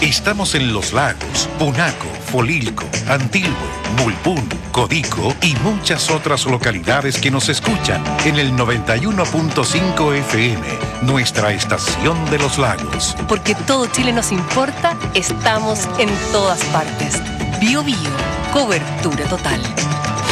Estamos en Los Lagos, Punaco, Folilco, Antilhue, Mulpún, Codico y muchas otras localidades que nos escuchan en el 91.5 FM, nuestra estación de Los Lagos. Porque todo Chile nos importa, estamos en todas partes. Bio Bio, cobertura total.